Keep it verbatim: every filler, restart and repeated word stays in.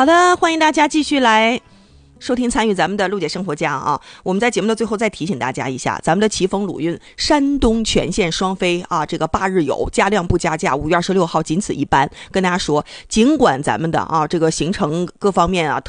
好的，欢迎大家继续来收听参与咱们的陆姐生活家啊。我们在节目的最后再提醒大家一下，咱们的奇峰鲁韵山东全线双飞啊，这个八日游加量不加价，五月二十六号仅此一班。跟大家说，尽管咱们的啊这个行程各方面啊